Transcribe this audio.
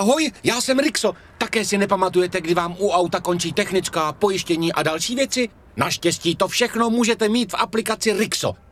Ahoj, já jsem Rixo. Také si nepamatujete, kdy vám u auta končí technická, pojištění a další věci? Naštěstí to všechno můžete mít v aplikaci Rixo.